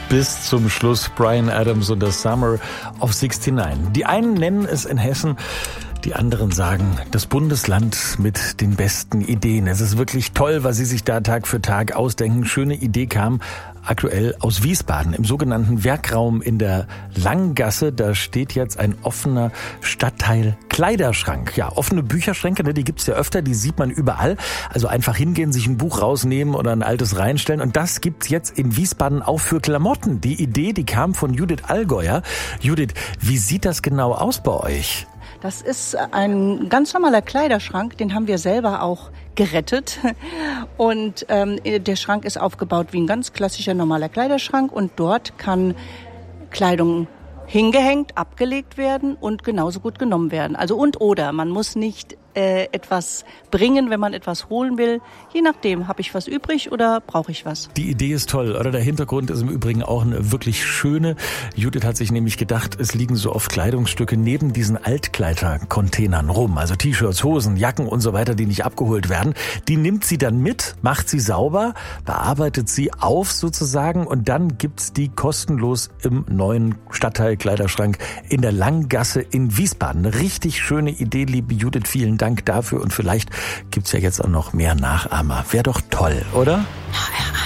bis zum Schluss. Bryan Adams und das Summer of '69. Die einen nennen es in Hessen, die anderen sagen, das Bundesland mit den besten Ideen. Es ist wirklich toll, was Sie sich da Tag für Tag ausdenken. Schöne Idee kam aktuell aus Wiesbaden. Im sogenannten Werkraum in der Langgasse, da steht jetzt ein offener Stadtteil Kleiderschrank. Ja, offene Bücherschränke, die gibt's ja öfter, die sieht man überall. Also einfach hingehen, sich ein Buch rausnehmen oder ein altes reinstellen. Und das gibt's jetzt in Wiesbaden auch für Klamotten. Die Idee, die kam von Judith Allgäuer. Judith, wie sieht das genau aus bei euch? Das ist ein ganz normaler Kleiderschrank, den haben wir selber auch gerettet. Und der Schrank ist aufgebaut wie ein ganz klassischer normaler Kleiderschrank und dort kann Kleidung hingehängt, abgelegt werden und genauso gut genommen werden. Also oder. Man muss nicht etwas bringen, wenn man etwas holen will. Je nachdem, habe ich was übrig oder brauche ich was. Die Idee ist toll, oder? Der Hintergrund ist im Übrigen auch eine wirklich schöne. Judith hat sich nämlich gedacht, es liegen so oft Kleidungsstücke neben diesen Altkleider-Containern rum. Also T-Shirts, Hosen, Jacken und so weiter, die nicht abgeholt werden. Die nimmt sie dann mit, macht sie sauber, bearbeitet sie auf sozusagen und dann gibt's die kostenlos im neuen Stadtteil Kleiderschrank in der Langgasse in Wiesbaden. Eine richtig schöne Idee, liebe Judith. Vielen Dank dafür und vielleicht gibt's ja jetzt auch noch mehr Nachahmer. Wäre doch toll, oder? Ja,